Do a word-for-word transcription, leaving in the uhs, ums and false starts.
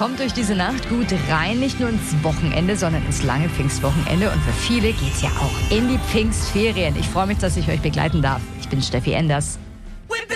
kommt durch diese Nacht gut rein, nicht nur ins Wochenende, sondern ins lange Pfingstwochenende. Und für viele geht's ja auch in die Pfingstferien. Ich freue mich, dass ich euch begleiten darf. Ich bin Steffi Enders.